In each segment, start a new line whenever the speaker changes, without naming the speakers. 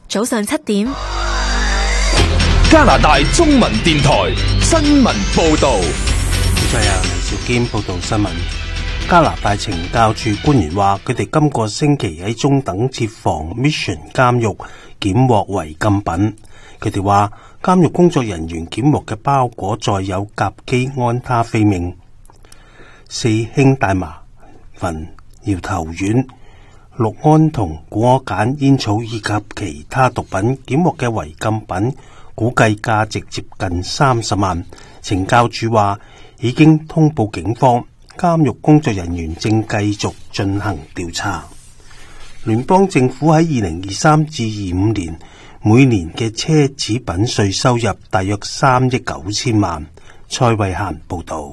早上7點，
加拿大中文電台新聞報道。
再由黎兆堅報道新聞。加拿大懲教處官員話，佢哋今個星期喺中等設防 Mission 監獄檢獲違禁品。佢哋話，監獄工作人員檢獲嘅包裹載有甲基安他非命、4氫大麻酚、搖頭丸、氯胺酮、古柯鹼煙草以及其他毒品。檢獲嘅違禁品估計價值接近30萬。懲教處話已經通報警方，監獄工作人員正繼續進行調查。聯邦政府喺2023至25年每年嘅奢侈品稅收入大約3億9千萬。蔡慧嫻報道。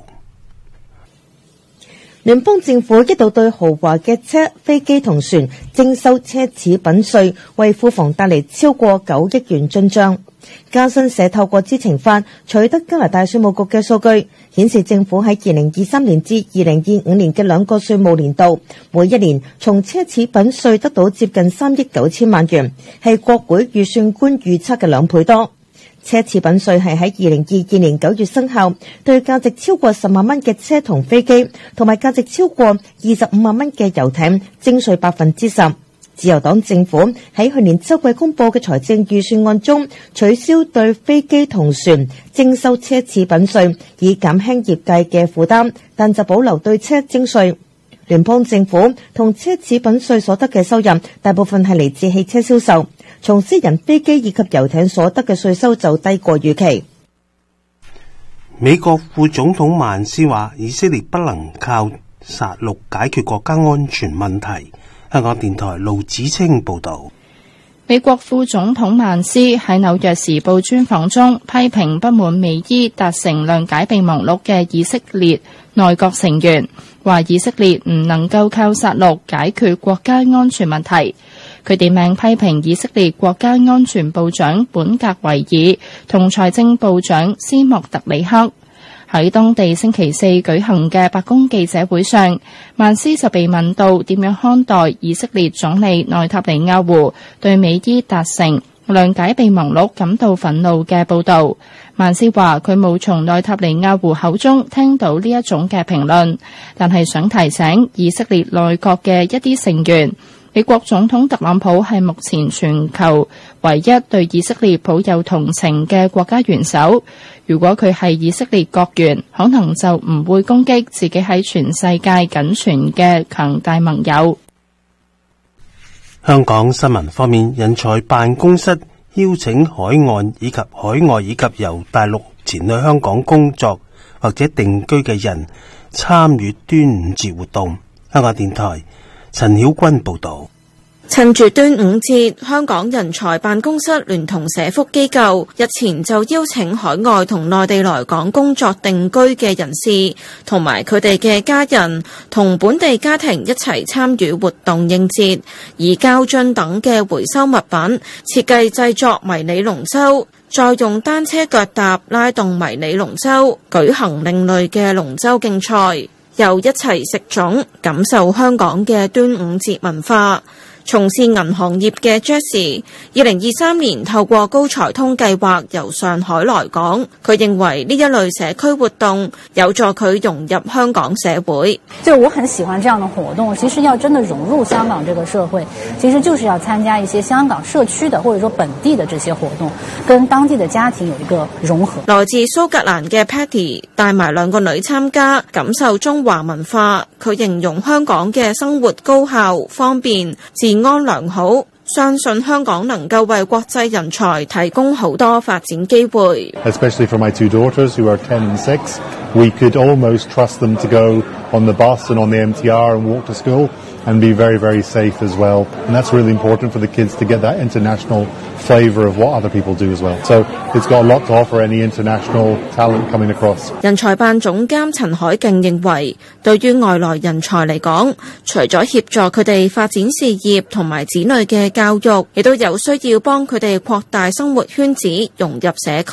聯邦政府一度對豪華嘅車、飛機同船徵收奢侈品稅，為庫房帶嚟超過9億元進帳。加新社透過知情法取得加拿大稅務局嘅數據，顯示政府喺2023年至2025年嘅兩個稅務年度，每一年從奢侈品稅得到接近3億9千萬元，係國會預算官預測嘅2倍多。奢侈品稅係喺2022年9月生效，對價值超過10萬蚊嘅車同飛機，同埋價值超過25萬蚊嘅遊艇徵稅10%。自由黨政府喺去年秋季公布嘅財政預算案中，取消對飛機同船徵收奢侈品稅，以減輕業界嘅負擔，但就保留對車徵稅。聯邦政府同奢侈品稅所得嘅收入，大部分係嚟自汽車銷售，從私人飛機以及遊艇所得嘅稅收就低過預期。
美國副總統曼斯話，以色列不能靠殺戮解決國家安全問題。香港電台盧子清報道。
美國副總統曼斯喺紐約時報專訪中批評不滿美伊達成諒解備忘錄嘅以色列內閣成員，話以色列唔能夠靠殺戮解決國家安全問題。佢點名批評以色列國家安全部長本格維爾同財政部長斯莫特里克。喺當地星期4舉行嘅白宮記者會上，曼斯就被問到點樣看待以色列總理內塔尼亞胡對美伊達成諒解備忘錄感到憤怒嘅報導。曼斯話佢冇從內塔尼亞胡口中聽到呢一種嘅評論，但係想提醒以色列內閣嘅一啲成員，美國總統特朗普係目前全球唯一對以色列抱有同情嘅國家元首。如果佢係以色列國員，可能就唔會攻擊自己喺全世界僅存嘅強大盟友。
香港新聞方面，人才辦公室邀請海外以及由大陸前去香港工作或者定居嘅人參與端午節活動。香港電台陳曉君報道。
趁住端午節，香港人才辦公室聯同社福機構日前就邀請海外同內地來港工作定居嘅人士同埋佢哋嘅家人同本地家庭一齊參與活動應節，以膠樽等嘅回收物品設計製作迷你龍舟，再用單車腳踏拉動迷你龍舟，舉行另類嘅龍舟競賽，又一齊食粽，感受香港嘅端午節文化。從事銀行業嘅 Jessie 2023年透過高才通計劃由上海來港，佢認為呢一類社區活動有助佢融入香港社會。
就我很喜歡這樣的活動，其實要真的融入香港這個社會，其實就是要參加一些香港社區的或者說本地的這些活動，跟當地的家庭有一個融合。
來自蘇格蘭嘅 Patty 帶埋2個女參加，感受中華文化。佢形容香港嘅生活高效、方便、治安良好，相信香港能夠為國際人才提供好多發展機會。
Especially for my 2 daughters who are 10 and 6, we could almost trust them to go on the bus and on the MTR and walk to school and be very, very safe as well. And that's really important for the kids to get that international flavour of what other people do as well. So it's got a lot to offer any international talent coming across.
人才辦總監陳海勁認為，對於外來人才嚟講，除咗協助佢哋發展事業同埋子女嘅教育，亦都有需要幫佢哋擴大生活圈子，融入社區。